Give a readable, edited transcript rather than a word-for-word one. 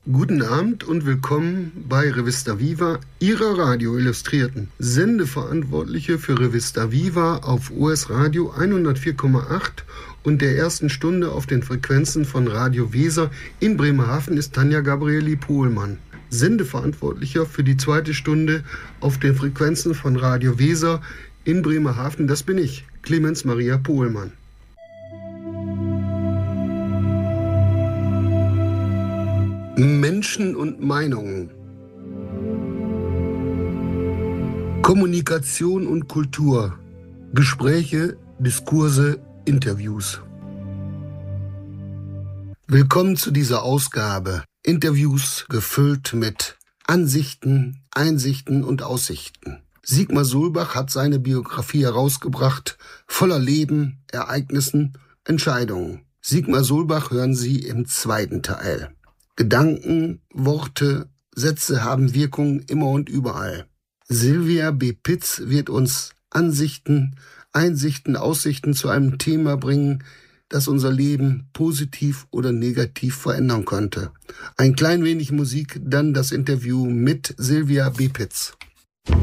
Guten Abend und willkommen bei Revista Viva, Ihrer Radio-Illustrierten. Sendeverantwortliche für Revista Viva auf US Radio 104,8 und der ersten Stunde auf den Frequenzen von Radio Weser in Bremerhaven ist Tanja Gabrieli Pohlmann. Sendeverantwortlicher für die zweite Stunde auf den Frequenzen von Radio Weser in Bremerhaven, das bin ich, Clemens Maria Pohlmann. Menschen und Meinungen. Kommunikation und Kultur. Gespräche, Diskurse, Interviews. Willkommen zu dieser Ausgabe. Interviews gefüllt mit Ansichten, Einsichten und Aussichten. Sigmar Sulbach hat seine Biografie herausgebracht, voller Leben, Ereignissen, Entscheidungen. Sigmar Sulbach hören Sie im zweiten Teil. Gedanken, Worte, Sätze haben Wirkung immer und überall. Silvia B. Pitz wird uns Ansichten, Einsichten, Aussichten zu einem Thema bringen, das unser Leben positiv oder negativ verändern könnte. Ein klein wenig Musik, dann das Interview mit Silvia B. Pitz.